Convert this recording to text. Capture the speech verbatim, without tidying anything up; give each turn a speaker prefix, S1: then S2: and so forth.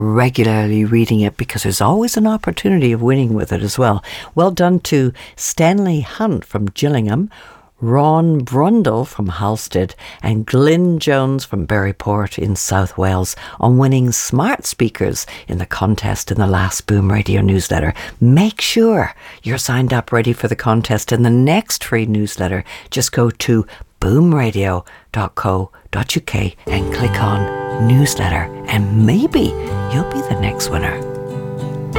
S1: regularly reading it, because there's always an opportunity of winning with it as well. Well done to Stanley Hunt from Gillingham, Ron Brundle from Halstead, and Glyn Jones from Berryport in South Wales on winning smart speakers in the contest in the last Boom Radio newsletter. Make sure you're signed up ready for the contest in the next free newsletter. Just go to boom radio dot co dot uk and click on newsletter, and maybe you'll be the next winner.